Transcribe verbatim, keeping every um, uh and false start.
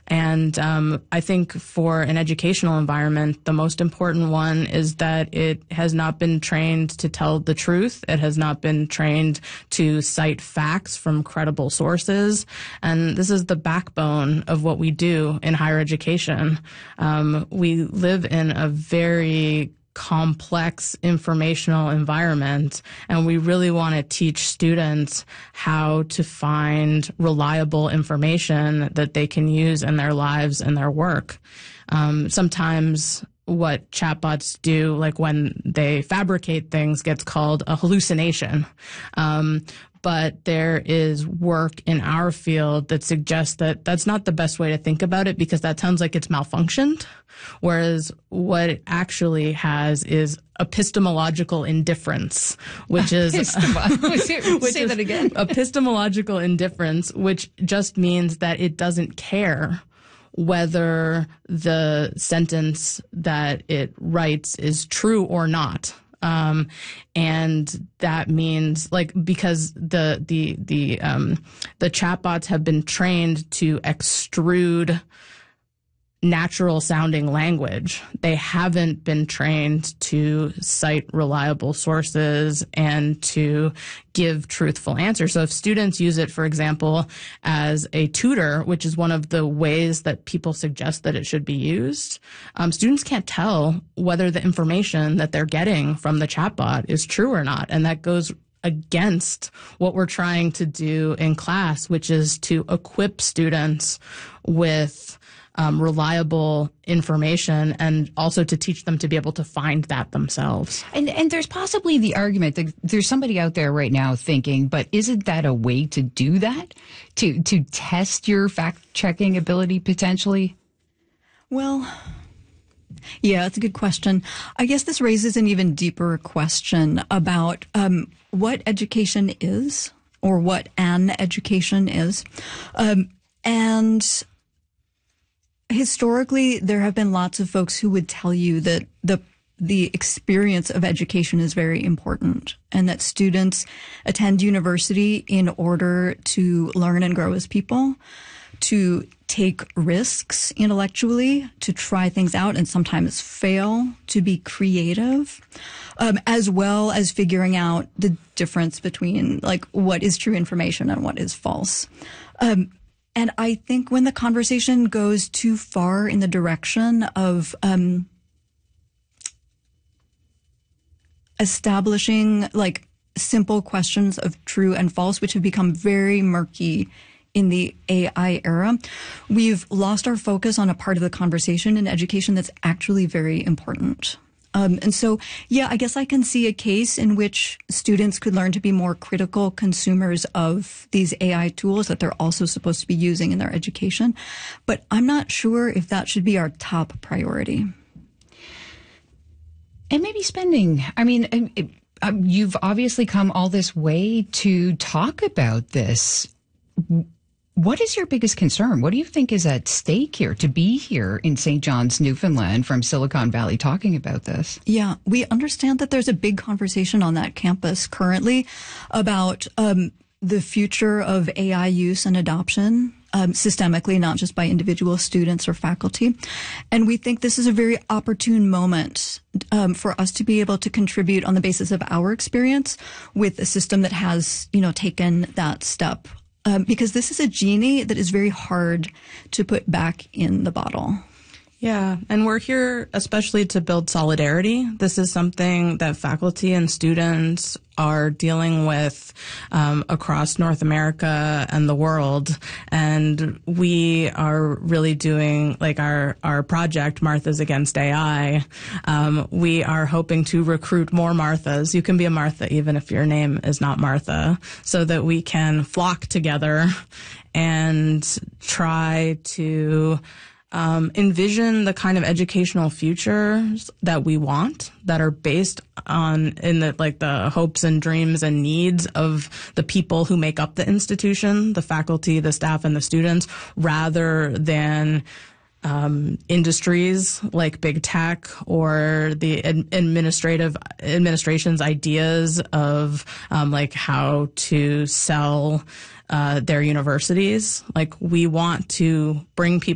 And um, I think for an educational environment, the most important one is that it has not been trained to tell the truth. It has not been trained to cite facts from credible sources. And this is the backbone of what we do in higher education. Um, we live in a very complex informational environment, and we really want to teach students how to find reliable information that they can use in their lives and their work. Um, sometimes what chatbots do, like when they fabricate things, gets called a hallucination. Um, but there is work in our field that suggests that that's not the best way to think about it, because that sounds like it's malfunctioned. Whereas what it actually has is epistemological indifference, which is Epistemo- which say is that again. epistemological indifference, which just means that it doesn't care whether the sentence that it writes is true or not. Um, and that means, like, because the, the, the, um, the chatbots have been trained to extrude natural sounding language. They haven't been trained to cite reliable sources and to give truthful answers. So if students use it, for example, as a tutor, which is one of the ways that people suggest that it should be used, um, students can't tell whether the information that they're getting from the chatbot is true or not. And that goes against what we're trying to do in class, which is to equip students with Um, reliable information, and also to teach them to be able to find that themselves. And and there's possibly the argument that there's somebody out there right now thinking, but isn't that a way to do that? To to test your fact-checking ability potentially? Well, yeah, it's a good question. I guess this raises an even deeper question about um, what education is, or what an education is. Um, and historically, there have been lots of folks who would tell you that the the experience of education is very important, and that students attend university in order to learn and grow as people, to take risks intellectually, to try things out and sometimes fail, to be creative, um, as well as figuring out the difference between, like, what is true information and what is false. Um, And I think when the conversation goes too far in the direction of um, establishing, like, simple questions of true and false, which have become very murky in the A I era, we've lost our focus on a part of the conversation in education that's actually very important. Um, and so, yeah, I guess I can see a case in which students could learn to be more critical consumers of these A I tools that they're also supposed to be using in their education. But I'm not sure if that should be our top priority. And maybe spending. I mean, it, um, you've obviously come all this way to talk about this. What is your biggest concern? What do you think is at stake here to be here in Saint John's, Newfoundland, from Silicon Valley talking about this? Yeah, we understand that there's a big conversation on that campus currently about um, the future of A I use and adoption um, systemically, not just by individual students or faculty. And we think this is a very opportune moment um, for us to be able to contribute on the basis of our experience with a system that has, you know, taken that step. Um, because this is a genie that is very hard to put back in the bottle. Yeah, and we're here especially to build solidarity. This is something that faculty and students are dealing with um, across North America and the world. And we are really doing, like, our, our project, Marthas Against A I. Um, we are hoping to recruit more Marthas. You can be a Martha even if your name is not Martha, so that we can flock together and try to Um, envision the kind of educational futures that we want, that are based on in the like the hopes and dreams and needs of the people who make up the institution, the faculty, the staff, and the students, rather than um, industries like big tech or the ad- administrative administration's ideas of um, like how to sell uh, their universities. Like, we want to bring people